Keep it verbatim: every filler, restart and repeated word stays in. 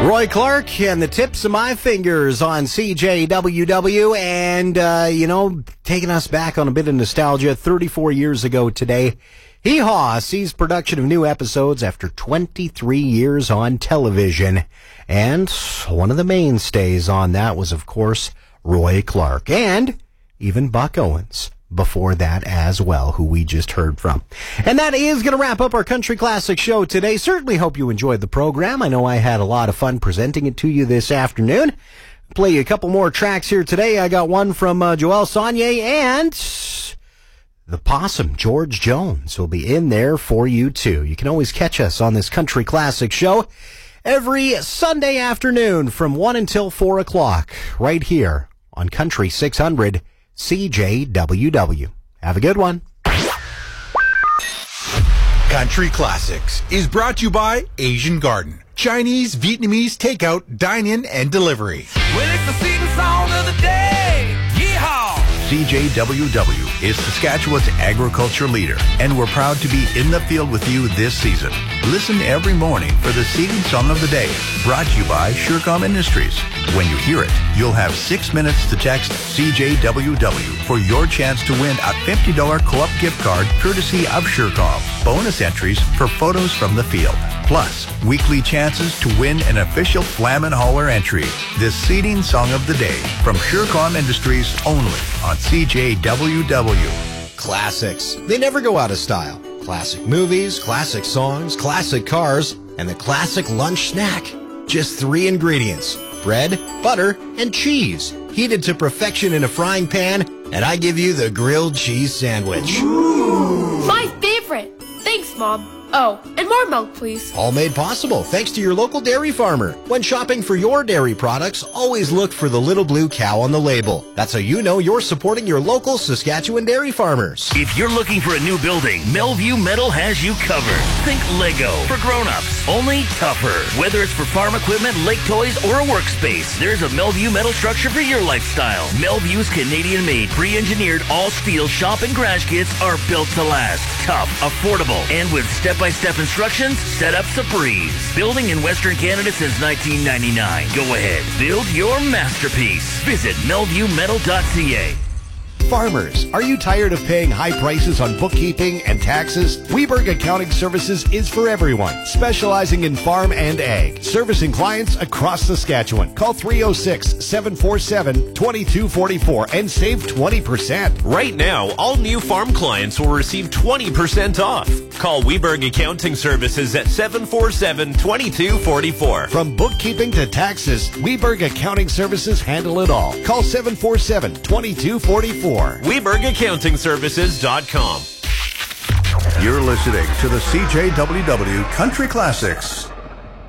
Roy Clark and the tips of my fingers on C J W W, and, uh, you know, taking us back on a bit of nostalgia, thirty-four years ago today, Hee Haw seized production of new episodes after twenty-three years on television, and one of the mainstays on that was, of course, Roy Clark, and even Buck Owens before that as well, who we just heard from. And that is going to wrap up our Country Classic show today. Certainly hope you enjoyed the program. I know I had a lot of fun presenting it to you this afternoon. Play you a couple more tracks here today. I got one from uh, Joel Saunier, and the Possum, George Jones, will be in there for you too. You can always catch us on this Country Classic show every Sunday afternoon from one until four o'clock right here on Country six hundred C J W W. Have a good one. Country Classics is brought to you by Asian Garden. Chinese, Vietnamese, takeout, dine-in, and delivery. Well, it's the season song of the day. Yeehaw! C J W W is Saskatchewan's agriculture leader, and we're proud to be in the field with you this season. Listen every morning for the seeding song of the day, brought to you by Surecom Industries. When you hear it, you'll have six minutes to text C J W W for your chance to win a fifty dollars co-op gift card courtesy of Surecom. Bonus entries for photos from the field. Plus, weekly chances to win an official Flam and Holler entry. The seeding song of the day from Surecom Industries only on C J W W. Classics. They never go out of style. Classic movies, classic songs, classic cars, and the classic lunch snack. Just three ingredients: bread, butter, and cheese. Heated to perfection in a frying pan, and I give you the grilled cheese sandwich. Ooh. My favorite. Thanks, Mom. Oh, and more milk, please. All made possible thanks to your local dairy farmer. When shopping for your dairy products, always look for the little blue cow on the label. That's how you know you're supporting your local Saskatchewan dairy farmers. If you're looking for a new building, Melview Metal has you covered. Think Lego for grown-ups, only tougher. Whether it's for farm equipment, lake toys, or a workspace, there's a Melview Metal structure for your lifestyle. Melview's Canadian-made, pre-engineered, all-steel shop and garage kits are built to last. Tough, affordable, and with step-by-step instructions, setup's a breeze. Building in Western Canada since nineteen ninety-nine. Go ahead, build your masterpiece. Visit melview metal dot c a. Farmers, are you tired of paying high prices on bookkeeping and taxes? Weberg Accounting Services is for everyone, specializing in farm and ag, servicing clients across Saskatchewan. Call three oh six, seven four seven, two two four four and save twenty percent. Right now, all new farm clients will receive twenty percent off. Call Weberg Accounting Services at seven four seven, two two four four. From bookkeeping to taxes, Weberg Accounting Services handle it all. Call seven four seven, two two four four. Weberg Accounting Services dot com. You're listening to the C J W W Country Classics.